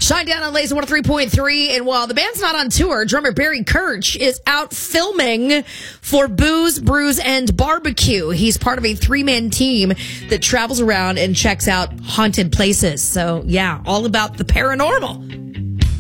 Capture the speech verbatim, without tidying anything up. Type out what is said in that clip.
Shine Down on Laser one oh three point three. And while the band's not on tour, drummer Barry Kirch is out filming for Booze, Brews, and Barbecue. He's part of a three-man team that travels around and checks out haunted places. So, yeah, all about the paranormal.